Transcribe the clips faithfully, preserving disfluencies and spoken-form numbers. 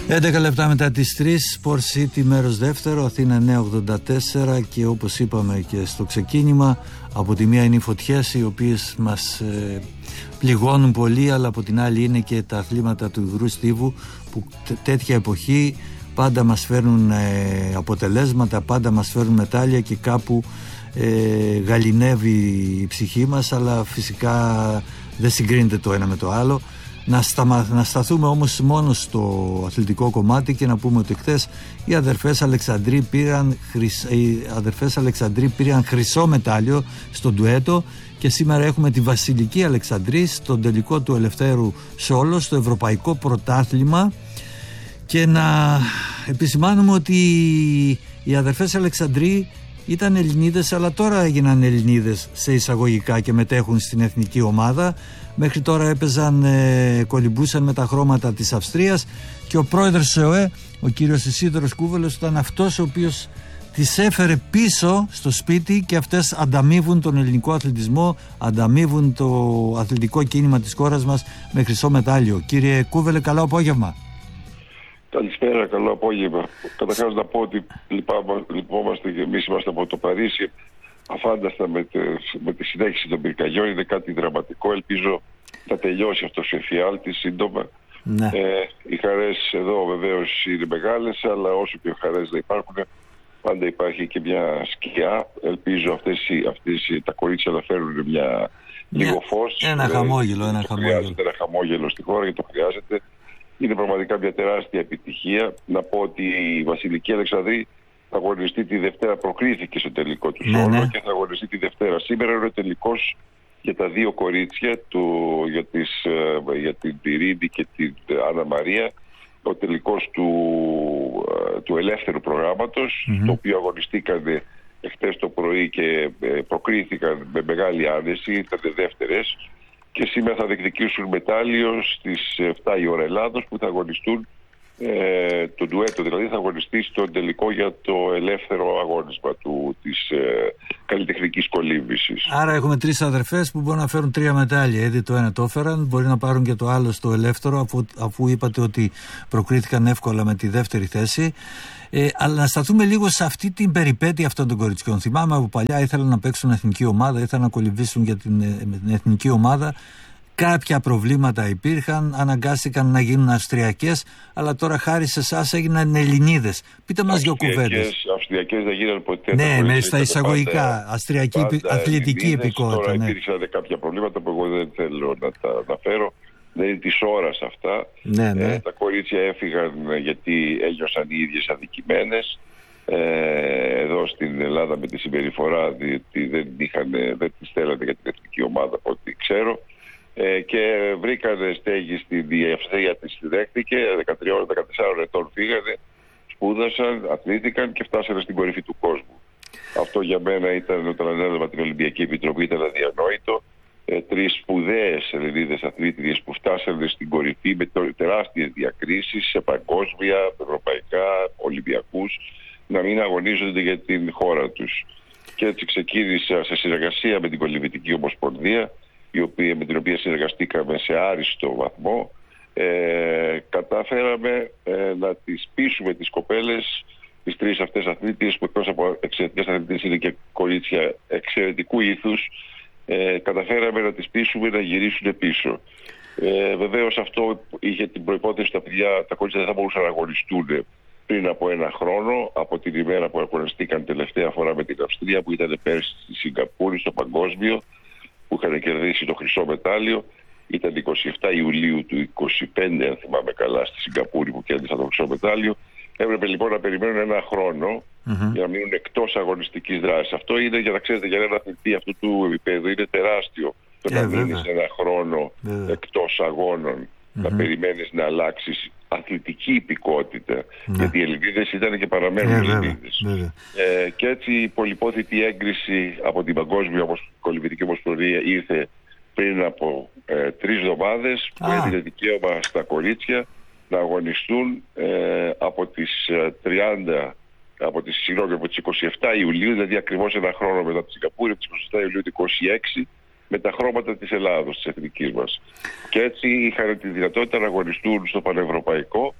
έντεκα λεπτά μετά τις τρεις, Sport City μέρος δεύτερο, Αθήνα εννιά ογδόντα τέσσερα, και όπως είπαμε και στο ξεκίνημα, από τη μία είναι οι φωτιές οι οποίες μας ε, πληγώνουν πολύ, αλλά από την άλλη είναι και τα αθλήματα του υγρού στίβου που τέτοια εποχή πάντα μας φέρνουν ε, αποτελέσματα, πάντα μας φέρνουν μετάλλια και κάπου ε, γαληνεύει η ψυχή μας, αλλά φυσικά δεν συγκρίνεται το ένα με το άλλο. Να, σταμα... να σταθούμε όμως μόνο στο αθλητικό κομμάτι και να πούμε ότι χθες οι αδερφές Αλεξανδρή πήραν, χρυσ... οι αδερφές Αλεξανδρή πήραν χρυσό μετάλλιο στο ντουέτο, και σήμερα έχουμε τη Βασιλική Αλεξανδρή στον τελικό του Ελευθέρου Σόλο στο Ευρωπαϊκό Πρωτάθλημα. Και να επισημάνουμε ότι οι αδερφές Αλεξανδρή ήταν Ελληνίδες, αλλά τώρα έγιναν Ελληνίδες σε εισαγωγικά και μετέχουν στην εθνική ομάδα. Μέχρι τώρα έπαιζαν, ε, κολυμπούσαν με τα χρώματα της Αυστρίας, και ο πρόεδρος της ΕΟΕ, ο κύριος Ισίδωρος Κούβελος, ήταν αυτός ο οποίος τις έφερε πίσω στο σπίτι, και αυτές ανταμείβουν τον ελληνικό αθλητισμό, ανταμείβουν το αθλητικό κίνημα της χώρας μας με χρυσό μετάλλιο. Κύριε Κούβελε, καλό απόγευμα. Καλησπέρα, καλό απόγευμα. Καταρχάς να πω ότι λυπόμαστε και εμείς είμαστε από το Παρίσι αφάνταστα με, τε, με τη συνέχιση των πυρκαγιών. Είναι κάτι δραματικό. Ελπίζω να τελειώσει αυτός ο εφιάλτης σύντομα. Ναι. Ε, οι χαρές εδώ βεβαίως είναι μεγάλες, αλλά όσο και οι χαρές δεν υπάρχουν, πάντα υπάρχει και μια σκιά. Ελπίζω αυτές, αυτές τα κορίτσια να φέρουν μια yeah. λίγο φως. Ένα ε, χαμόγελο, ένα χαμόγελο. Χρειάζεται ένα χαμόγελο στη χώρα, γιατί το χρειάζεται. Είναι πραγματικά μια τεράστια επιτυχία. Να πω ότι η Βασιλική Αλεξανδρή θα αγωνιστεί τη Δευτέρα, προκρίθηκε στο τελικό του Σόλο, ναι, ναι. και θα αγωνιστεί τη Δευτέρα. Σήμερα είναι ο τελικός για τα δύο κορίτσια, του, για, τις, για την Πυρίνη και την Άννα Μαρία, ο τελικός του, του ελεύθερου προγράμματος, mm-hmm. το οποίο αγωνιστήκαν χτες το πρωί και προκρίθηκαν με μεγάλη άνεση, ήταν δεύτερες. Και σήμερα θα διεκδικήσουν μετάλλιο στις εφτά η ώρα Ελλάδος, που θα αγωνιστούν ε, το ντουέτο, δηλαδή θα αγωνιστεί στον τελικό για το ελεύθερο αγώνισμα του, της ε, καλλιτεχνικής κολύμβησης. Άρα έχουμε τρεις αδερφές που μπορούν να φέρουν τρία μετάλλια. Ήδη το ένα το έφεραν, μπορεί να πάρουν και το άλλο στο ελεύθερο, αφού, αφού είπατε ότι προκρίθηκαν εύκολα με τη δεύτερη θέση. Ε, αλλά να σταθούμε λίγο σε αυτή την περιπέτεια αυτών των κοριτσιών. Θυμάμαι από παλιά ήθελαν να παίξουν εθνική ομάδα, ήθελαν να κολυμπήσουν για την, με την εθνική ομάδα. Κάποια προβλήματα υπήρχαν, αναγκάστηκαν να γίνουν αυστριακές, αλλά τώρα χάρη σε εσάς έγιναν Ελληνίδες. Πείτε μας δύο κουβέντες. Αυστριακές δεν γίνανε ποτέ. Ναι, με στα εισαγωγικά, αυστριακή αθλητική υπηκότητα. Τώρα ναι. υπήρξαν κάποια προβλήματα που εγώ δεν θέλω να τα αναφέρω. Δεν είναι της ώρας αυτά. Ναι, ναι. Ε, τα κορίτσια έφυγαν γιατί ένιωσαν οι ίδιες αδικημένες. Ε, εδώ στην Ελλάδα με τη συμπεριφορά, διότι δεν, είχαν, δεν τις θέλανε για την εθνική ομάδα, από ό,τι ξέρω. Ε, και βρήκανε στέγη στην Αυστρία, της δέχτηκε, δεκατρία δεκατέσσερα ετών φύγανε, σπούδασαν, αθλήθηκαν και φτάσανε στην κορυφή του κόσμου. Αυτό για μένα ήταν, όταν ανέλαβα την Ολυμπιακή Επιτροπή, ήταν αδιανόητο. Ε, τρεις σπουδαίες Ελληνίδες αθλήτριες που φτάσανε στην κορυφή με τεράστιες διακρίσεις σε παγκόσμια, ευρωπαϊκά, Ολυμπιακούς, να μην αγωνίζονται για την χώρα τους. Και έτσι ξεκίνησα σε συνεργασία με την Κολυμβητική Ομοσπονδία, η οποία, με την οποία συνεργαστήκαμε σε άριστο βαθμό. Ε, καταφέραμε ε, να τις πείσουμε τις κοπέλες, τις τρεις αυτές αθλήτριες, που εκτός από εξαιρετικές αθλήτριες είναι και κορίτσια εξαιρετικού ήθους. Ε, καταφέραμε να τις πείσουμε να γυρίσουν πίσω. Ε, βεβαίως αυτό είχε την προϋπόθεση ότι τα παιδιά, τα κορίτσια δεν θα μπορούσαν να αγωνιστούν πριν από ένα χρόνο, από την ημέρα που αγωνιστήκαν τελευταία φορά με την Αυστρία, που ήταν πέρσι στη Σιγκαπούρη στο παγκόσμιο, που είχαν κερδίσει το χρυσό μετάλλιο. Ήταν εικοστή εβδόμη Ιουλίου του είκοσι πέντε, αν θυμάμαι καλά, στη Σιγκαπούρη, που κέρδισαν το χρυσό μετάλλιο. Έπρεπε λοιπόν να περιμένουν ένα χρόνο mm-hmm. για να μείνουν εκτός αγωνιστικής δράσης. Αυτό είναι, για να ξέρετε, για έναν αθλητή αυτού του επίπεδου είναι τεράστιο. Το να μείνεις ένα χρόνο yeah. εκτός αγώνων, mm-hmm. να περιμένεις να αλλάξεις αθλητική υπηκότητα. Yeah. Γιατί οι Ελληνίδες ήταν και παραμένουν yeah, Ελληνίδες. Yeah. Ε, και έτσι η πολυπόθητη έγκριση από την Παγκόσμια Κολυμβητική Ομοσπονδία ήρθε πριν από ε, τρεις εβδομάδες, που ah. έδινε δικαίωμα στα κορίτσια να αγωνιστούν ε, από τις ε, τριάντα, από τις, συγγνώμη, από τις εικοστή εβδόμη Ιουλίου, δηλαδή ακριβώς ένα χρόνο μετά τη Σιγκαπούρη, από τις εικοστή εβδόμη Ιουλίου του είκοσι έξι, με τα χρώματα της Ελλάδος, της εθνικής μας. Και έτσι είχαν τη δυνατότητα να αγωνιστούν στο πανευρωπαϊκό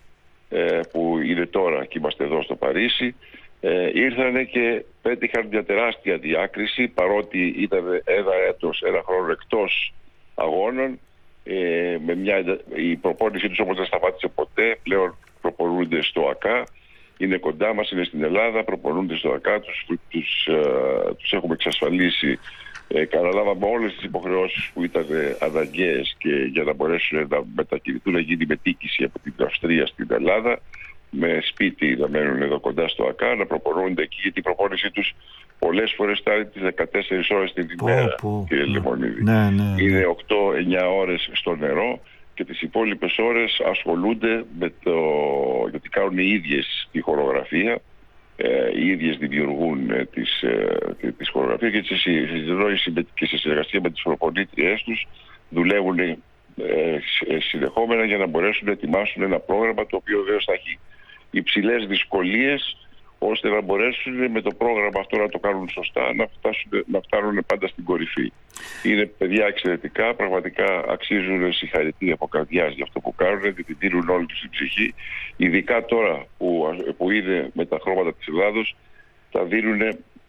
ε, που είναι τώρα και είμαστε εδώ στο Παρίσι, ε, ήρθανε και πέτυχαν μια τεράστια διάκριση, παρότι ήταν ένα έτος, ένα χρόνο εκτός αγώνων. Ε, με μια, η προπόνησή τους όμως δεν σταμάτησε ποτέ. Πλέον προπονούνται στο ΑΚΑ, είναι κοντά μας, είναι στην Ελλάδα, προπονούνται στο ΑΚΑ, τους, τους, ε, τους έχουμε εξασφαλίσει. Ε, Καταλάβαμε όλες τις υποχρεώσεις που ήταν αναγκαίες και για να μπορέσουν να μετακινηθούν, να γίνει μετοίκηση από την Αυστρία στην Ελλάδα, με σπίτι να μένουν εδώ κοντά στο ΑΚΑ, να προπονούνται εκεί, γιατί η προπόνησή τους πολλές φορές φτάνει τις δεκατέσσερις ώρες την ημέρα, κύριε Λεμονίδη. Ναι, ναι, ναι. Είναι οκτώ εννιά ώρες στο νερό και τις υπόλοιπες ώρες ασχολούνται με το, γιατί κάνουν οι ίδιες τη χορογραφία, ε, οι ίδιες δημιουργούν ε, τις, ε, τις χορογραφίες και, και σε συνεργασία με τις προπονήτριές τους δουλεύουν ε, συνεχόμενα για να μπορέσουν να ετοιμάσουν ένα πρόγραμμα το οποίο βέβαια θα έχει υψηλές δυσκολίες, ώστε να μπορέσουν με το πρόγραμμα αυτό να το κάνουν σωστά, να, φτάσουν, να φτάνουν πάντα στην κορυφή. Είναι παιδιά εξαιρετικά, πραγματικά αξίζουν συγχαρητήρια από καρδιάς για αυτό που κάνουν, γιατί δίνουν όλη τους την ψυχή. Ειδικά τώρα που, που είναι με τα χρώματα της Ελλάδος, τα δίνουν,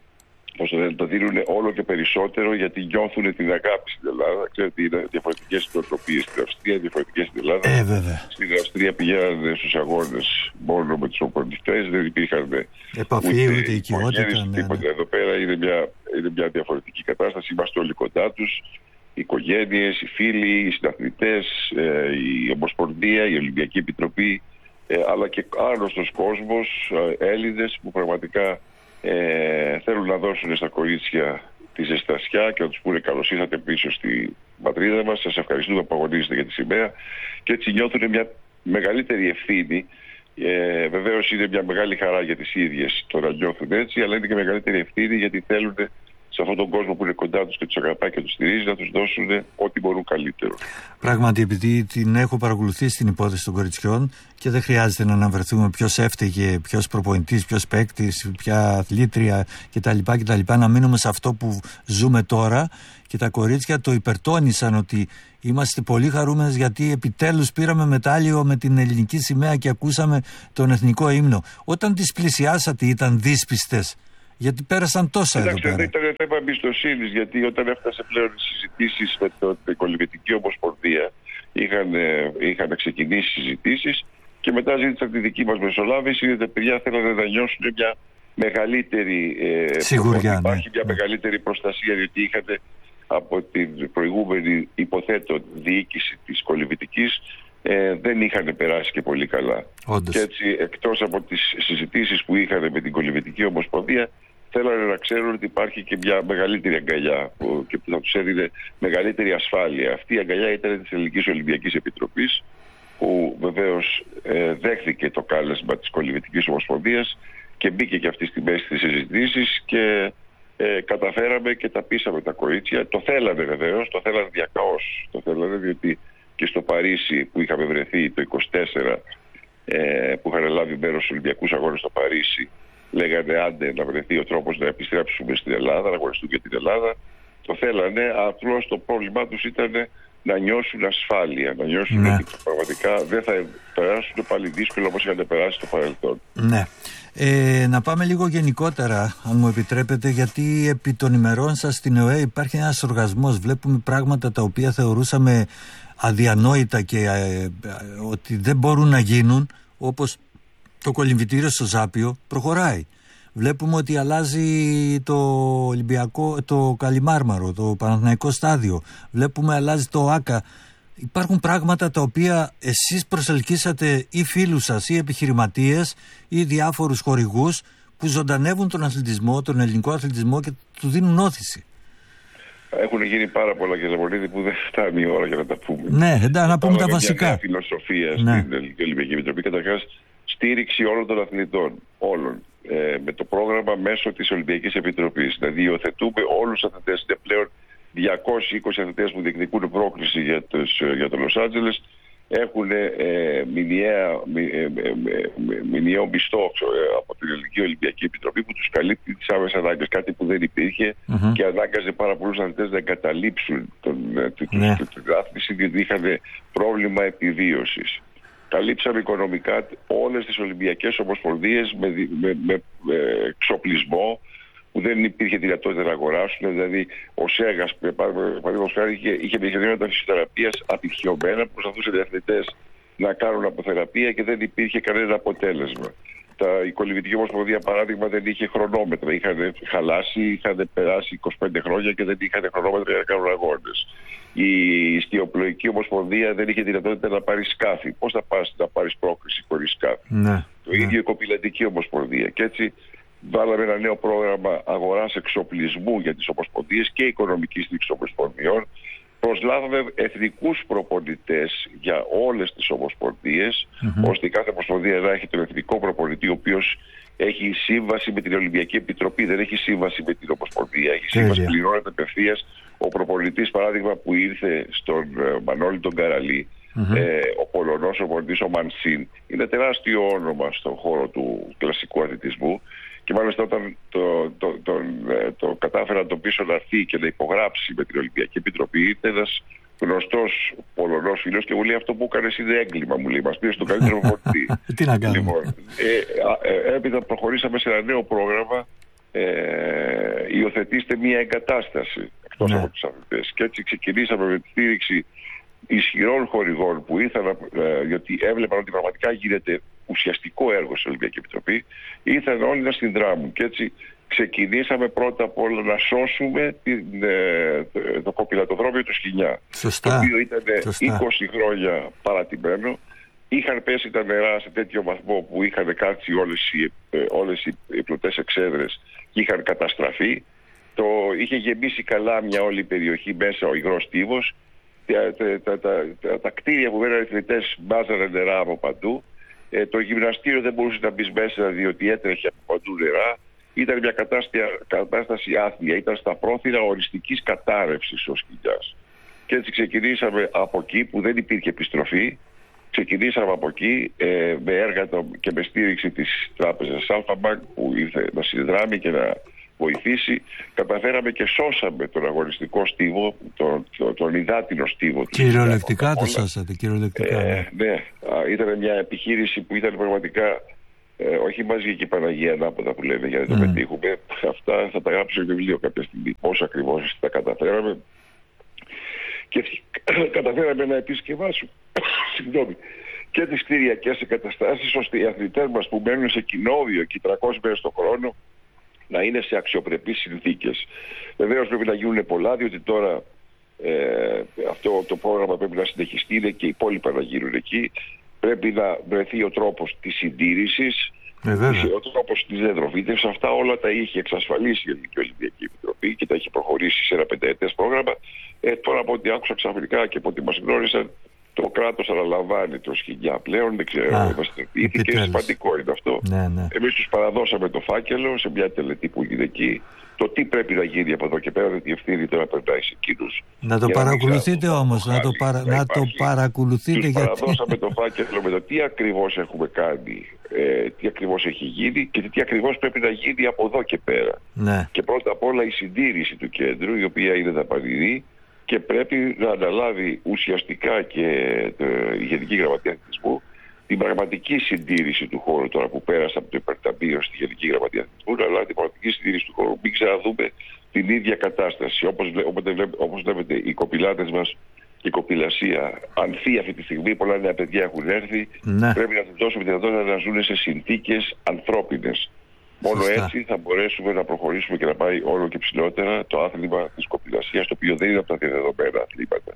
το δίνουν όλο και περισσότερο, γιατί νιώθουν την αγάπη στην Ελλάδα. Ξέρετε, είναι διαφορετικές νοοτροπίες στην Αυστρία, διαφορετικές στην Ελλάδα. Ε, βέβαια. Στην Αυστρία πηγαίνανε στους αγώνες μόνο με τους οπονητές, δεν υπήρχαν επαφή, ούτε, ούτε οικειότητα. Ναι, ναι. Εδώ πέρα είναι μια, είναι μια διαφορετική κατάσταση. Είμαστε όλοι κοντά τους. Οι οικογένειες, οι φίλοι, οι συναθλητές, ε, η Ομοσπονδία, η Ολυμπιακή Επιτροπή, ε, αλλά και άρρωστος κόσμος, ε, Έλληνες που πραγματικά Ε, θέλουν να δώσουν στα κορίτσια τη ζεστασιά και να τους πούνε καλώς ήρθατε πίσω στη πατρίδα μας, σας ευχαριστούμε που αγωνίζετε για τη σημαία, και έτσι νιώθουν μια μεγαλύτερη ευθύνη. Ε, βεβαίως είναι μια μεγάλη χαρά για τις ίδιες το να νιώθουν έτσι, αλλά είναι και μεγαλύτερη ευθύνη γιατί θέλουν σε αυτόν τον κόσμο που είναι κοντά τους και τους αγαπάει και τους στηρίζει να τους δώσουν ό,τι μπορούν καλύτερο. Πράγματι, επειδή την έχω παρακολουθήσει την υπόθεση των κοριτσιών και δεν χρειάζεται να αναβρεθούμε ποιος έφταιγε, ποιος προπονητής, ποιος παίκτης, ποια αθλήτρια κτλ, κτλ. Να μείνουμε σε αυτό που ζούμε τώρα, και τα κορίτσια το υπερτόνισαν ότι είμαστε πολύ χαρούμενες γιατί επιτέλους πήραμε μετάλλιο με την ελληνική σημαία και ακούσαμε τον εθνικό ύμνο. Όταν τις πλησιάσατε ήταν δύσπιστες? Γιατί πέρασαν τόσα εδώ πέρα. Εντάξει, ήταν θέμα εμπιστοσύνη, γιατί όταν έφτασε πλέον οι συζητήσεις με την Κολυμβητική Ομοσπονδία, είχαν, είχαν ξεκινήσει συζητήσεις και μετά ζήτησαν τη δική μας μεσολάβηση, γιατί τα παιδιά θέλανε να νιώσουν μια μεγαλύτερη σιγουριά, ναι. Υπάρχει μια ναι. μεγαλύτερη προστασία, γιατί είχαν από την προηγούμενη, υποθέτω, διοίκηση της Κολυμβητικής, Ε, δεν είχαν περάσει και πολύ καλά. Όντως. Και έτσι, εκτός από τις συζητήσεις που είχαν με την Κολυμβητική Ομοσπονδία, θέλανε να ξέρουν ότι υπάρχει και μια μεγαλύτερη αγκαλιά που, και που θα τους έδινε μεγαλύτερη ασφάλεια. Αυτή η αγκαλιά ήταν της Ελληνικής Ολυμπιακής Επιτροπής, που βεβαίως ε, δέχθηκε το κάλεσμα της Κολυμβητικής Ομοσπονδίας και μπήκε και αυτή στη μέση της συζητήσεις και ε, καταφέραμε και τα πείσαμε τα κορίτσια. Το θέλανε βεβαίως, το θέλανε διακαώς. Το θέλανε διότι και στο Παρίσι που είχαμε βρεθεί το είκοσι τέσσερα, ε, που είχαν λάβει μέρος στους Ολυμπιακούς Αγώνες στο Παρίσι, λέγανε άντε να βρεθεί ο τρόπος να επιστρέψουμε στην Ελλάδα, να αγωνιστούν για την Ελλάδα. Το θέλανε, απλώς το πρόβλημά τους ήταν να νιώσουν ασφάλεια, να νιώσουν ναι. ότι πραγματικά δεν θα περάσουν πάλι δύσκολο όπως είχαν περάσει στο παρελθόν. Ναι. Ε, να πάμε λίγο γενικότερα, αν μου επιτρέπετε, γιατί επί των ημερών σας στην ΕΟΕ υπάρχει ένας οργασμός. Βλέπουμε πράγματα τα οποία θεωρούσαμε αδιανόητα και ε, ε, ότι δεν μπορούν να γίνουν, όπως το κολυμβητήριο στο Ζάπιο προχωράει. Βλέπουμε ότι αλλάζει το Ολυμπιακό, το Καλιμάρμαρο, το Παναθηναϊκό στάδιο. Βλέπουμε αλλάζει το ΆΚΑ. Υπάρχουν πράγματα τα οποία εσείς προσελκύσατε ή φίλους σας ή επιχειρηματίες ή διάφορους χορηγούς που ζωντανεύουν τον αθλητισμό, τον ελληνικό αθλητισμό και του δίνουν όθηση. Έχουν γίνει πάρα πολλά, κύριε Ζαμπολίδη, που δεν φτάνει η ώρα για να τα πούμε. Ναι, εντάξει, να πούμε τα βασικά. Μια φιλοσοφία ναι. στην Ελληνική Ολυμπιακή Επιτροπή. Καταρχάς, στήριξη όλων των αθλητών, όλων, ε, με το πρόγραμμα μέσω της Ολυμπιακής Επιτροπής. Δηλαδή, υιοθετούμε όλους τους αθλητές. Είναι πλέον διακόσιοι είκοσι αθλητές που διεκδικούν πρόκληση για, τους, για το Λος Άντζελες. Έχουν ε, μηνιαία, ε, ε, μηνιαίο μισθό ε, από την Ελληνική Ολυμπιακή Επιτροπή που τους καλύπτει τις άμεσες ανάγκες. Κάτι που δεν υπήρχε mm-hmm. και ανάγκαζε πάρα πολλούς αθλητές να εγκαταλείψουν τον, ναι. την άθληση, διότι είχαν πρόβλημα επιβίωσης. καλύψαμε οικονομικά όλες τις Ολυμπιακές Ομοσπονδίες με, με, με, με εξοπλισμό που δεν υπήρχε δυνατότητα να αγοράσουν. Δηλαδή, ο Σέγας, παραδείγματος χάρη, είχε, είχε μηχανήματα φυσιοθεραπείας απειχιωμένα που προσπαθούσαν οι αθλητές να κάνουν αποθεραπεία και δεν υπήρχε κανένα αποτέλεσμα. Τα, η Κολυμβητική Ομοσπονδία, παράδειγμα, δεν είχε χρονόμετρα. Είχαν χαλάσει, είχαν περάσει είκοσι πέντε χρόνια και δεν είχαν χρονόμετρα για να κάνουν αγώνες. Η Σκιοπλοϊκή Ομοσπονδία δεν είχε δυνατότητα να πάρει σκάφη. Πώς θα πας να πάρεις πρόκριση χωρίς σκάφη? Ναι, το ναι. ίδιο η Κοπηλατική Ομοσπονδία. Και έτσι βάλαμε ένα νέο πρόγραμμα αγοράς εξοπλισμού για τις ομοσπονδίες και οικονομική στήριξη των ομοσπονδιών. Προσλάβαμε εθνικούς προπονητές για όλες τις ομοσπονδίες, mm-hmm. ώστε η κάθε ομοσπονδία να έχει τον εθνικό προπονητή, ο οποίος έχει σύμβαση με την Ολυμπιακή Επιτροπή, δεν έχει σύμβαση με την Ομοσπονδία. Έχει σύμβαση, πληρώνεται απευθείας. Ο προπονητής, παράδειγμα, που ήρθε στον ε, Μανώλη τον Καραλή, mm-hmm. ε, ο Πολωνός ο προπονητής, ο Μανσίν, είναι τεράστιο όνομα στον χώρο του κλασικού αθλητισμού. Και μάλιστα όταν το, το, το, το, το κατάφερα να τον πείσω να έρθει και να υπογράψει με την Ολυμπιακή Επιτροπή, ήρθε ένας γνωστός Πολωνός φίλος και μου λέει: αυτό που έκανες είναι έγκλημα, μου λέει. Μας πήρε στον καλύτερο προπονητή. Τι να κάνουμε. Λοιπόν, ε, ε, έπειτα προχωρήσαμε σε ένα νέο πρόγραμμα. Ε, υιοθετήστε μια εγκατάσταση εκτός ναι. από τους αθλητές. Και έτσι ξεκινήσαμε με τη στήριξη ισχυρών χορηγών που ήρθαν, ε, γιατί έβλεπαν ότι πραγματικά γίνεται ουσιαστικό έργο στην Ολυμπιακή Επιτροπή, ήρθαν όλοι να συνδράμουν. Και έτσι ξεκινήσαμε πρώτα απ' όλα να σώσουμε την, ε, το, το κοπηλατοδρόμιο του Σχοινιά. Σωστά. Το οποίο ήταν Σωστά. είκοσι χρόνια παρατημένο. Είχαν πέσει τα νερά σε τέτοιο βαθμό που είχαν κάτσει όλες οι, ε, όλες οι πλωτές εξέδρες και είχαν καταστραφεί. Το, είχε γεμίσει καλά μια όλη περιοχή μέσα ο υγρός τύβος. Τα, τα, τα, τα, τα κτίρια που μέναν οι αθλητές μπάζανε νερά από παντού. Ε, το γυμναστήριο δεν μπορούσε να μπει μέσα διότι έτρεχε από παντού νερά. Ήταν μια κατάσταση, κατάσταση άθλια. Ήταν στα πρόθυρα οριστικής κατάρρευσης ο Σχοινιάς. Και έτσι ξεκινήσαμε από εκεί που δεν υπήρχε επιστροφή. Ξεκινήσαμε από εκεί ε, με έργα το, και με στήριξη της τράπεζας Alpha Bank που ήρθε να συνδράμει και να βοηθήσει. Καταφέραμε και σώσαμε τον αγωνιστικό στίβο, τον, τον, τον υδάτινο στίβο. Κυριολεκτικά το σώσατε, κυριολεκτικά. Ε, ναι, Α, ήταν μια επιχείρηση που ήταν πραγματικά ε, όχι μαζική Παναγία ανάποδα που λέμε για να το mm. πετύχουμε. Αυτά θα τα γράψω στο βιβλίο κάποια στιγμή. Πώς ακριβώς τα καταφέραμε. Και καταφέραμε να επισκευάσουμε συγγνώμη, και τις κτηριακές εγκαταστάσεις ώστε οι αθλητές μας που μένουν σε κοινόβιο και τριακόσιες μέρες το χρόνο να είναι σε αξιοπρεπείς συνθήκες. Βεβαίως πρέπει να γίνουν πολλά, διότι τώρα ε, αυτό το πρόγραμμα πρέπει να συνεχιστεί, είναι και οι υπόλοιπα να γίνουν εκεί. Πρέπει να βρεθεί ο τρόπος της συντήρησης, ε, ο τρόπος της διατροφής. Αυτά όλα τα είχε εξασφαλίσει η Ελληνική Ολυμπιακή Επιτροπή και τα έχει προχωρήσει σε ένα πενταετές πρόγραμμα. Ε, τώρα από ό,τι άκουσα ξαφνικά και από ό,τι μας γνώρισαν, το κράτος αναλαμβάνει το Σχοινιά πλέον, δεν ξέρω, και σημαντικό είναι αυτό. Ναι, ναι. Εμείς τους παραδώσαμε το φάκελο σε μια τελετή που είναι εκεί. Το τι πρέπει να γίνει από εδώ και πέρα, δεν τη ευθύνη τώρα περνάει σε εκείνους. Να το παρακολουθείτε όμως, να το, παρα... να το παρακολουθείτε. Τους γιατί... παραδώσαμε το φάκελο με το τι ακριβώς έχουμε κάνει, ε, τι ακριβώς έχει γίνει και τι ακριβώς πρέπει να γίνει από εδώ και πέρα. Ναι. Και πρώτα απ' όλα η συντήρηση του κέντρου, η οποία είναι δαπανηρή, και πρέπει να αναλάβει ουσιαστικά και η Γενική Γραμματεία Αθλητισμού την πραγματική συντήρηση του χώρου. Τώρα που πέρασα από το υπερταμείο στη Γενική Γραμματεία Αθλητισμού, να αναλάβει την πραγματική συντήρηση του χώρου. Μην ξαναδούμε την ίδια κατάσταση. Όπως, όπως βλέπετε, οι κοπηλάτες μας και η κοπηλασία ανθεί αυτή τη στιγμή. Πολλά νέα παιδιά έχουν έρθει. Ναι. Πρέπει να τους δώσουμε τη δυνατότητα να ζουν σε συνθήκες ανθρώπινες. Μόνο Σωστά. έτσι θα μπορέσουμε να προχωρήσουμε και να πάει όλο και ψηλότερα το άθλημα της κοπηλασίας, το οποίο δεν είναι από τα διαδεδομένα αθλήματα.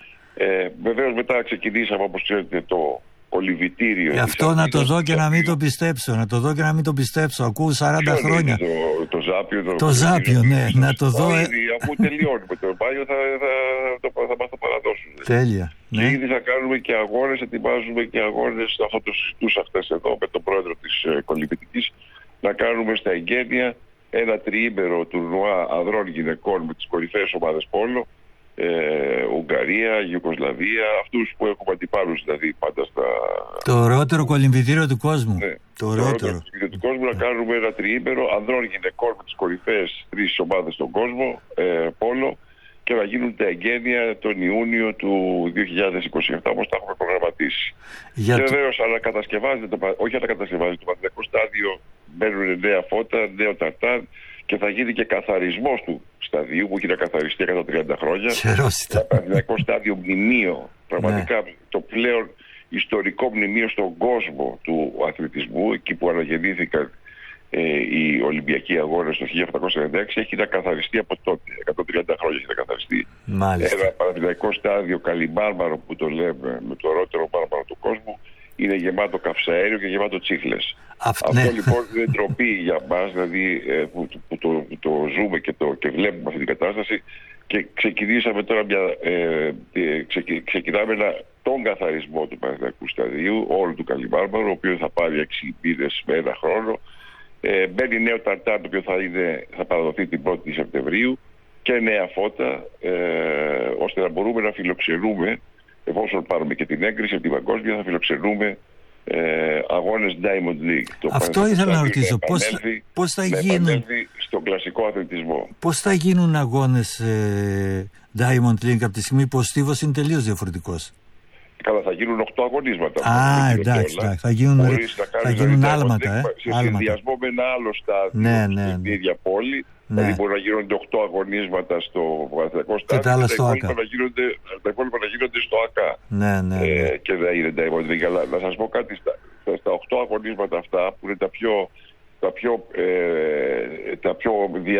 Ε, βεβαίως μετά ξεκινήσαμε, όπως ξέρετε, το κολυμβητήριο. Γι' αυτό να το δω και να μην το πιστέψω. Να το δω και να μην το πιστέψω. Ακούω σαράντα χρόνια. Το, το Ζάπιο, το, το Ζάπιο, ναι. Να το δω. Ήδη, αφού τελειώνουμε το Μάιο θα, θα, θα, θα, θα μας το παραδώσουν. Τέλεια. Και ναι. ήδη θα κάνουμε και αγώνες, ετοιμάζουμε και αγώνες. Αυτό το συζητούσα χθες εδώ με τον πρόεδρο της ε, κολυμβητικής. Να κάνουμε στα εγγένεια ένα τριήμερο τουρνουά ανδρών γυναικών με τις κορυφαίες ομάδες πόλο, ε, Ουγγαρία, Ιουγκοσλαβία, αυτούς που έχουμε αντιπάλους δηλαδή πάντα στα... Το ωραιότερο κολυμβητήριο του κόσμου. Ναι. Το ωραιότερο κολυμβητήριο του κόσμου, να κάνουμε ένα τριήμερο ανδρών γυναικών με τις κορυφαίες τρεις ομάδες στον κόσμο, ε, πόλο, και να γίνουν τα εγγένεια τον Ιούνιο του δύο χιλιάδες είκοσι επτά, όπως τα έχουμε προγραμματίσει. σταματήσει. Για και το... βεβαίως ανακατασκευάζεται, το, όχι ανακατασκευάζεται, το Παναθηναϊκό στάδιο, μπαίνουν νέα φώτα, νέο ταρτάν και θα γίνει και καθαρισμός του σταδίου που έχει να καθαριστεί εκατόν τριάντα χρόνια. Χαιρόσιτα. Το Παναθηναϊκό στάδιο μνημείο, πραγματικά ναι. το πλέον ιστορικό μνημείο στον κόσμο του αθλητισμού, εκεί που αναγεννήθηκαν ε, οι Ολυμπιακοί Αγώνες το χίλια επτακόσια ενενήντα έξι, έχει να καθαριστεί από τότε. εκατόν τριάντα χρόνια έχει να καθαριστεί. Μάλιστα. Ένα Παναθηναϊκό στάδιο καλυμάρμαρο που το λέμε, με το ωραιότερο μάρμαρο του κόσμου, είναι γεμάτο καυσαέριο και γεμάτο τσίχλες. Αυ, Αυτό ναι. λοιπόν είναι ντροπή για μας, δηλαδή ε, που, που, το, που το ζούμε και, το, και βλέπουμε αυτή την κατάσταση, και ξεκινήσαμε τώρα μια, ε, ε, ξεκι, ξεκινάμε ένα, τον καθαρισμό του Παναθηναϊκού σταδίου, όλου του καλυμάρμαρου, ο οποίος θα πάρει έξι μήνες με ένα χρόνο. Ε, μπαίνει νέο ταρτάν, το οποίο θα, είναι, θα παραδοθεί την πρώτη Σεπτεμβρίου, και νέα φώτα, ε, ώστε να μπορούμε να φιλοξενούμε, εφόσον πάρουμε και την έγκριση από την παγκόσμια, θα φιλοξενούμε ε, αγώνες Diamond League. Το Αυτό ήθελα να ρωτήσω. Πώς, πώς θα γίνουν στον κλασικό αθλητισμό. Πώς θα γίνουν αγώνες ε, Diamond League από τη στιγμή που ο στίβος είναι τελείως διαφορετικός? Καλά, θα γίνουν οκτώ αγωνίσματα. Α, εντάξει, όλα, θα γίνουν, θα γίνουν άλματα. Ε, σε συνδυασμό με ένα άλλο στάδιο ναι, ναι, στην ναι. ίδια πόλη. Ναι. Δηλαδή μπορεί να γίνονται οκτώ αγωνίσματα στο Παναθηναϊκό στάδιο και τα άλλα στο ΑΚΑ. Τα υπόλοιπα να γίνονται στο ΑΚΑ. Ναι, ναι, ναι. Ε, και δεν είναι Diamond League. Αλλά να σας πω κάτι, στα, στα οκτώ αγωνίσματα αυτά που είναι τα πιο, τα πιο, ε, τα πιο δια,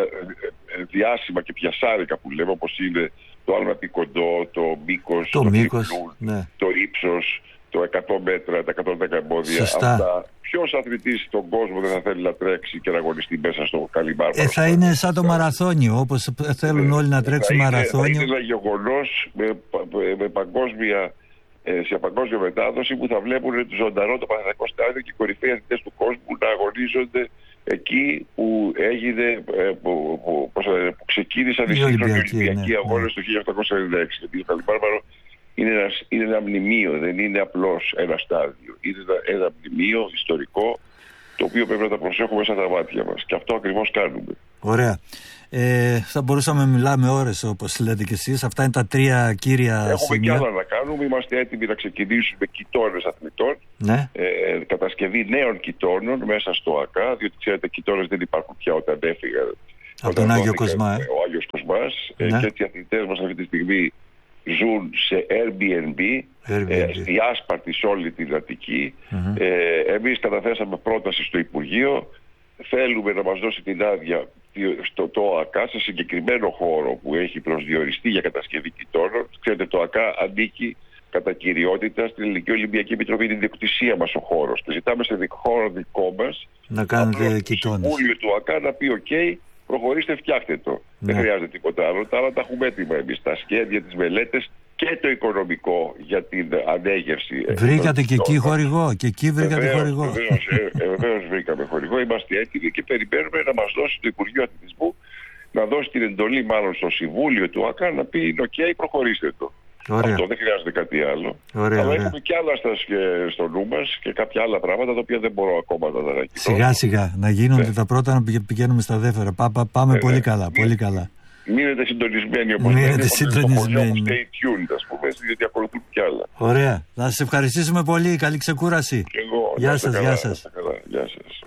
διάσημα και πιασάρικα που λέμε, όπως είναι το άλματι κοντό, το μήκος, το, το, μήκος, τριπλούν, ναι. το ύψος, το εκατό μέτρα, τα εκατόν δέκα εμπόδια. Σωστά. Αυτά. Ποιος αθλητής στον κόσμο δεν θα θέλει να τρέξει και να αγωνιστεί μέσα στο καλυμάρμαρο? Ε, θα είναι σαν το μαραθώνιο, όπως θέλουν ε, όλοι να τρέξουν θα μαραθώνιο. Είναι, θα είναι ένα γεγονός με, με παγκόσμια, σε παγκόσμια μετάδοση, που θα βλέπουν ζωντανό το Παναθηναϊκό στάδιο και οι κορυφαίοι αθλητές του κόσμου να αγωνίζονται εκεί που έγινε, που, που, που, που ξεκίνησαν οι σύγχρονοι Ολυμπιακοί ναι, αγώνες ναι. το χίλια επτακόσια ενενήντα έξι. Γιατί το καλυμάρμαρο είναι ένα, είναι ένα μνημείο, δεν είναι απλώς ένα στάδιο. Είναι ένα, ένα μνημείο ιστορικό, το οποίο πρέπει να τα προσέχουμε σαν τα μάτια μας. Και αυτό ακριβώς κάνουμε. Ωραία. Ε, θα μπορούσαμε να μιλάμε ώρες, όπως λέτε και εσείς. Αυτά είναι τα τρία κύρια Έχουμε σημεία. Έχουμε κι άλλα να κάνουμε. Είμαστε έτοιμοι να ξεκινήσουμε κοιτώνες αθλητών. Ναι. Ε, κατασκευή νέων κοιτώνων μέσα στο ΑΚΑ. Διότι ξέρετε, κοιτώνες δεν υπάρχουν πια όταν έφυγαν. Από τον Άγιο Κοσμά. Ε. Ο Άγιος Κοσμάς. Ναι. Ε, και έτσι οι αθλητές μας αυτή τη στιγμή ζουν σε Airbnb, Airbnb. Ε, διάσπαρτη σε όλη την Αττική. Mm-hmm. Ε, εμείς καταθέσαμε πρόταση στο Υπουργείο. Θέλουμε να μας δώσει την άδεια στο το ΑΚΑ, σε συγκεκριμένο χώρο που έχει προσδιοριστεί για κατασκευή κοιτώνων. Ξέρετε, το ΑΚΑ ανήκει κατά κυριότητα στην Ελληνική Ολυμπιακή Επιτροπή, είναι η ιδιοκτησία μας ο χώρος. Και ζητάμε σε χώρο δικό μας να κάνετε κοιτώνες. Το Συμβούλιο του ΑΚΑ να πει: OK, προχωρήστε, φτιάχτε το. Ναι. Δεν χρειάζεται τίποτα άλλο. Τα άλλα τα έχουμε έτοιμα εμείς. Τα σχέδια, τις μελέτες και το οικονομικό για την ανέγερση. Βρήκατε και εκεί χορηγό? Και εκεί βρήκατε βεβαίως, χορηγό. Βεβαίως, ε, ε, βεβαίως βρήκαμε χορηγό. Είμαστε έτοιμοι και περιμένουμε να μας δώσει το Υπουργείο Αθλητισμού, να δώσει την εντολή μάλλον στο Συμβούλιο του ΑΚΑ να πει: OK, προχωρήστε το. Ωραία. Αυτό δεν χρειάζεται κάτι άλλο. Ωραία, αλλά ωραία. έχουμε και άλλα στα, στο νου μας και κάποια άλλα πράγματα τα οποία δεν μπορώ ακόμα να τα ανακοινώσω. Σιγά σιγά να γίνονται ναι. τα πρώτα, να πηγαίνουμε στα δεύτερα. Πά, πά, πάμε ναι, πολύ ναι. καλά. Πολύ καλά. Μείνετε συντονισμένοι, όπως Μείνετε λέτε, συντονισμένοι. Stay tuned, ας πούμε, γιατί ακολουθούν κι άλλα. Ωραία. Να σας ευχαριστήσουμε πολύ. Καλή ξεκούραση. Και εγώ. Γεια σας, καλά, γεια σας. Γεια σας.